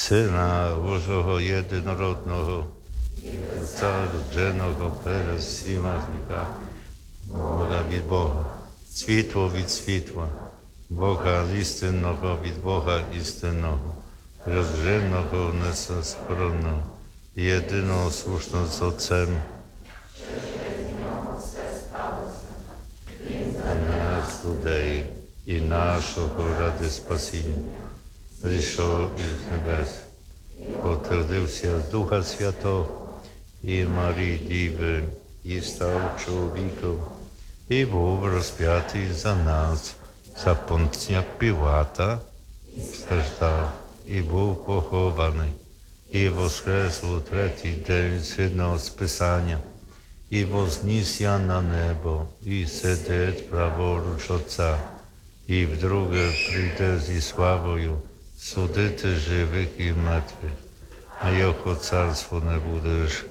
Syna Bożego Jedynorodnego, Otca rodzonego teraz i marnika, Boga від Бога, світло від світла, Бога істинного від Бога істинного, розженого несоскронного, єдиного слушного з Отцем. Нас, людей, і нашого ради спасіння, прийшов із небес, потвердився з Духа Святого і Марії Діви, і став чоловіком, і був розп'ятий за нас, за Понтія Пілата, страждав, і був похований, і воскрес у третій день згідно з Писання, і вознісся на небо, і сидить праворуч Отця, і вдруге прийде зі славою судити живих і мертвих, а його царство не буде жити.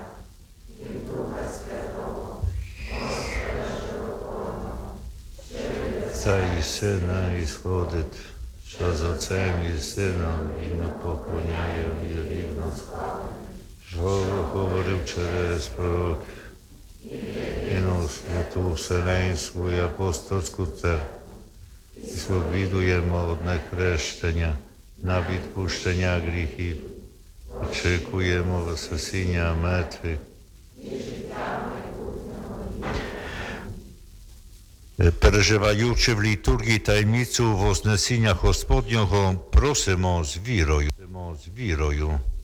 Та і Сина ісходить, що з Отцем і Сином і не поклоняє і рівно, що говорив через пророків. І на святу Вселенську і апостольську церкву сповідуємо одне хрещення на відпущення гріхів, очікуємо воскресіння мертвих. Переживаючи в літургії таємницю Вознесіння Господнього, просимо з вірою.